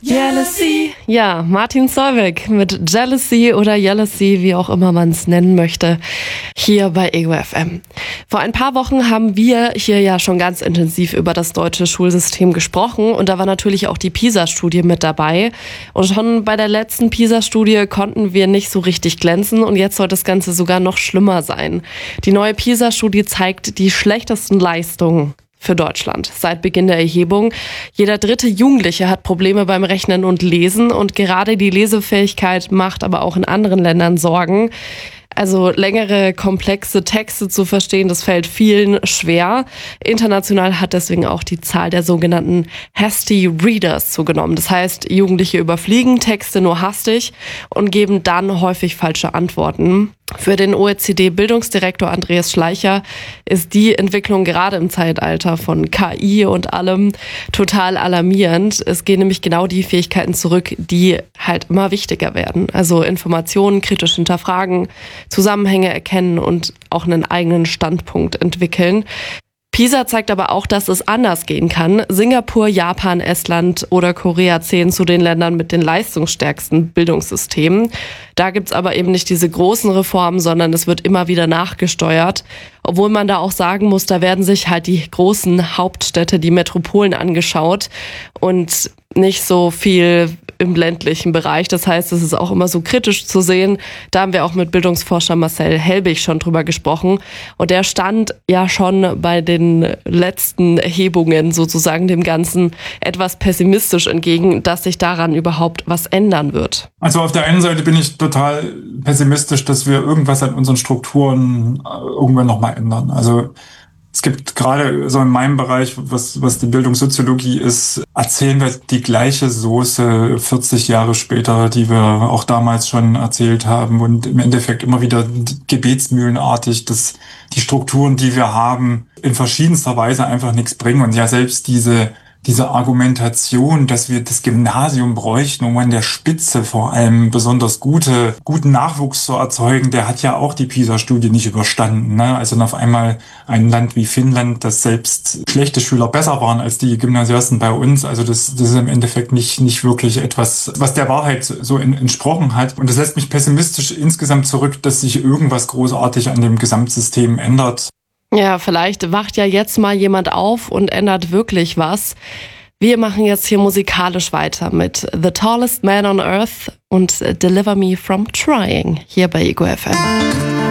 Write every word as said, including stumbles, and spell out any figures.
Jealousy. Ja, Martin Solveig mit Jealousy oder Jealousy, wie auch immer man es nennen möchte, hier bei Ego F M. Vor ein paar Wochen haben wir hier ja schon ganz intensiv über das deutsche Schulsystem gesprochen und da war natürlich auch die PISA-Studie mit dabei. Und schon bei der letzten PISA-Studie konnten wir nicht so richtig glänzen und jetzt soll das Ganze sogar noch schlimmer sein. Die neue PISA-Studie zeigt die schlechtesten Leistungen für Deutschland seit Beginn der Erhebung. Jeder dritte Jugendliche hat Probleme beim Rechnen und Lesen und gerade die Lesefähigkeit macht aber auch in anderen Ländern Sorgen. Also längere, komplexe Texte zu verstehen, das fällt vielen schwer. International hat deswegen auch die Zahl der sogenannten Hasty Readers zugenommen. Das heißt, Jugendliche überfliegen Texte nur hastig und geben dann häufig falsche Antworten. Für den O E C D-Bildungsdirektor Andreas Schleicher ist die Entwicklung gerade im Zeitalter von K I und allem total alarmierend. Es gehen nämlich genau die Fähigkeiten zurück, die halt immer wichtiger werden. Also Informationen kritisch hinterfragen, Zusammenhänge erkennen und auch einen eigenen Standpunkt entwickeln. PISA zeigt aber auch, dass es anders gehen kann. Singapur, Japan, Estland oder Korea zählen zu den Ländern mit den leistungsstärksten Bildungssystemen. Da gibt's aber eben nicht diese großen Reformen, sondern es wird immer wieder nachgesteuert. Obwohl man da auch sagen muss, da werden sich halt die großen Hauptstädte, die Metropolen angeschaut und nicht so viel im ländlichen Bereich. Das heißt, es ist auch immer so kritisch zu sehen. Da haben wir auch mit Bildungsforscher Marcel Helbig schon drüber gesprochen. Und der stand ja schon bei den letzten Erhebungen sozusagen dem Ganzen etwas pessimistisch entgegen, dass sich daran überhaupt was ändern wird. Also auf der einen Seite bin ich total pessimistisch, dass wir irgendwas an unseren Strukturen irgendwann nochmal ändern. Also es gibt gerade so in meinem Bereich, was, was die Bildungssoziologie ist, erzählen wir die gleiche Soße vierzig Jahre später, die wir auch damals schon erzählt haben und im Endeffekt immer wieder gebetsmühlenartig, dass die Strukturen, die wir haben, in verschiedenster Weise einfach nichts bringen und ja selbst diese diese Argumentation, dass wir das Gymnasium bräuchten, um an der Spitze vor allem besonders gute, guten Nachwuchs zu erzeugen, der hat ja auch die PISA-Studie nicht überstanden, ne? Also auf einmal ein Land wie Finnland, das selbst schlechte Schüler besser waren als die Gymnasiasten bei uns. Also das, das ist im Endeffekt nicht, nicht wirklich etwas, was der Wahrheit so in, entsprochen hat. Und das lässt mich pessimistisch insgesamt zurück, dass sich irgendwas großartig an dem Gesamtsystem ändert. Ja, vielleicht wacht ja jetzt mal jemand auf und ändert wirklich was. Wir machen jetzt hier musikalisch weiter mit The Tallest Man on Earth und Deliver Me From Trying hier bei Ego F M.